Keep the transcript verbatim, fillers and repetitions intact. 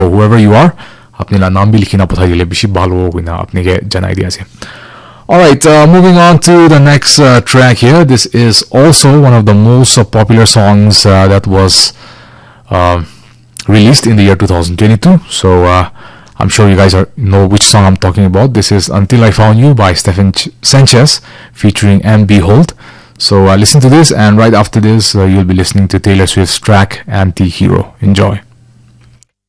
whoever you are apni la naam bi likhina pathaile bishi bhalo hoina apni ke janai dia ase. All right, uh, moving on to the next uh, track here. This is also one of the most uh, popular songs uh, that was uh, released in the year two thousand twenty-two. So uh, I'm sure you guys are, know which song I'm talking about. This is Until I Found You by Stephen Ch- Sanchez featuring M B Holt. So uh, listen to this, and right after this uh, you'll be listening to Taylor Swift's track Anti-Hero. Enjoy.